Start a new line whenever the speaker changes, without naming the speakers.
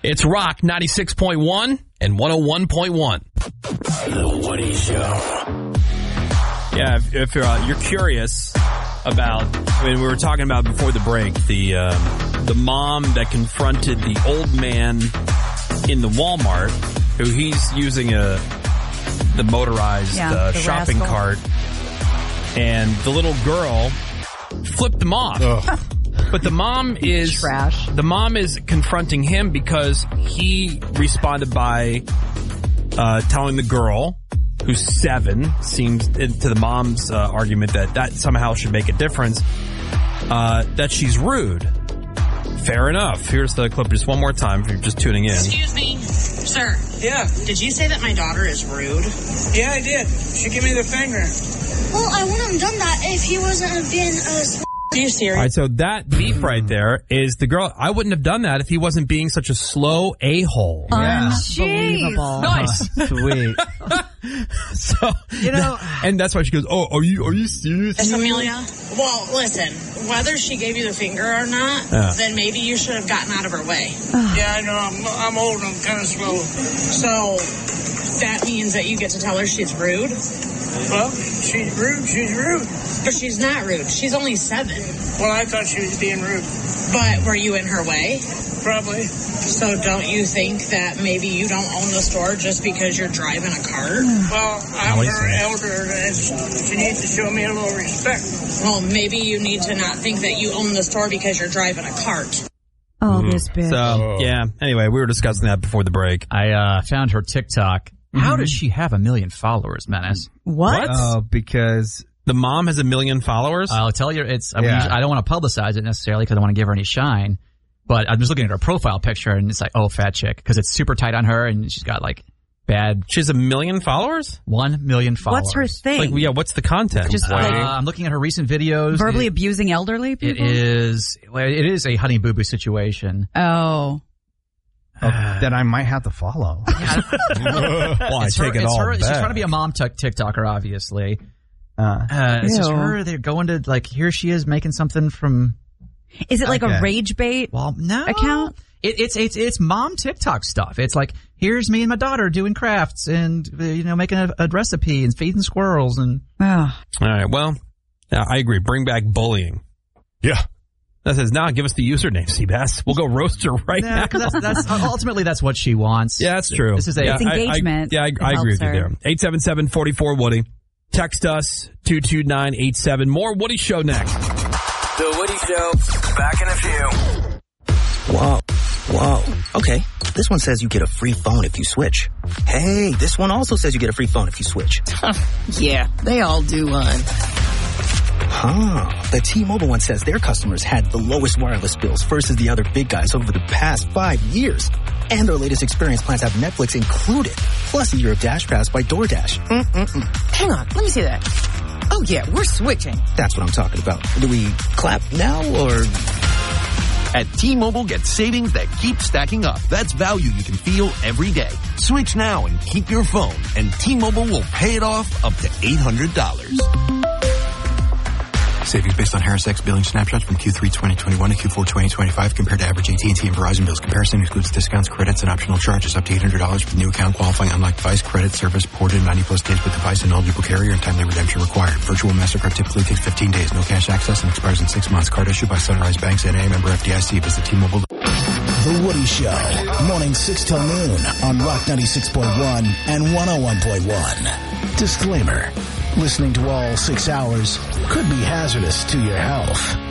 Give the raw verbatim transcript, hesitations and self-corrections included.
It's Rock ninety-six point one and one oh one point one.
The Woody Show.
Yeah, if, if you're, uh, you're curious about, I mean, we were talking about before the break, the um, the mom that confronted the old man in the Walmart, who he's using a the motorized
Yeah,
uh,
the
shopping
rascal.
cart, and the little girl flipped him off.
Ugh.
But the mom is
Trash.
The mom is confronting him because he responded by uh, telling the girl, who's seven, seems to the mom's uh, argument that that somehow should make a difference, uh, that she's rude. Fair enough. Here's the clip just one more time if you're just tuning in.
Excuse me, sir.
Yeah.
Did you say that my daughter is rude?
Yeah, I did. She gave me the finger.
Well, I wouldn't have done that if he wasn't being a...
Are you serious?
All right, so that beef right there is the girl. I wouldn't have done that if he wasn't being such a slow a-hole.
Unbelievable.
Nice.
Sweet.
So,
You know-
and that's why she goes, oh, are you, are you serious?
Miss Amelia? Well, listen, whether she gave you the finger or not,
Yeah.
then maybe you should have gotten out of her way.
Yeah, I know. I'm, I'm old and I'm kind of slow.
So that means that you get to tell her she's rude?
Well, she's rude. She's rude.
But she's not rude. She's only seven.
Well, I thought she was being rude.
But were you in her way?
Probably.
So don't you think that maybe you don't own the store just because you're driving a cart?
Well, I'm her elder, and she needs to show me a little respect.
Well, maybe you need to not think that you own the store because you're driving a cart.
Oh, this bitch.
So, yeah. Anyway, we were discussing that before the break.
I uh, found her TikTok. How does she have a million followers, Menace?
What?
Oh, because
The mom has a million followers?
I'll tell you, it's. I, mean,
Yeah.
I don't want to publicize it necessarily because I don't want to give her any shine. But I'm just looking at her profile picture, and it's like, oh, fat chick, because it's super tight on her, and she's got like bad.
She has a million followers?
One million followers.
What's her thing?
Like, yeah, what's the content?
Just
Uh,
like
I'm looking at her recent videos.
verbally
It-
abusing elderly
It
people?
is. Well, it is a Honey Boo Boo situation.
Oh.
oh, that I might have to follow.
Well, I
It's
take
her,
it
it's
all
her, She's
back.
trying to be a mom tic- TikToker, obviously.
Uh,
Uh, it's just
Ew.
her. They're going to like here. She is making something from.
Is it like
Okay.
a rage bait
Well, no
account?
It, it's it's it's mom TikTok stuff. It's like here's me and my daughter doing crafts and uh, you know making a, a recipe and feeding squirrels and.
Oh.
All right, well, yeah, I agree. Bring back bullying.
yeah.
That says, now give us the username, Seabass. We'll go roast her right
Yeah,
now.
because that's, that's ultimately that's what she wants.
Yeah, that's true.
This is a
yeah,
It's
I- I-
engagement.
yeah, I,
It
I agree with
helps
you
her.
there. eight seven seven, four four, Woody. Text us, two two nine eight seven. More Woody Show next.
The Woody Show. Back in a few.
Whoa. Whoa. Okay. This one says you get a free phone if you switch. Hey, this one also says you get a free phone if you switch.
Yeah, they all do, hon.
Huh. The T-Mobile one says their customers had the lowest wireless bills versus the other big guys over the past five years. And their latest experience plans have Netflix included, plus a year of Dash Pass by DoorDash. Mm-mm-mm.
Hang on, let me see that. Oh, yeah, we're switching.
That's what I'm talking about. Do we clap now or...
At T-Mobile, get savings that keep stacking up. That's value you can feel every day. Switch now and keep your phone, and T-Mobile will pay it off up to eight hundred dollars.
Savings based on Harris X billing snapshots from Q three twenty twenty-one to Q four twenty twenty-five compared to average A T and T and Verizon bills. Comparison includes discounts, credits, and optional charges up to eight hundred dollars for the new account qualifying unlocked device, credit, service, ported, ninety plus days with device and eligible carrier, and timely redemption required. Virtual MasterCard typically takes fifteen days. No cash access and expires in six months. Card issued by Sunrise Banks N A, member F D I C. Visit T-Mobile.
The Woody Show, morning six till noon on Rock ninety-six point one and one oh one point one. Disclaimer, listening to all six hours could be hazardous to your health.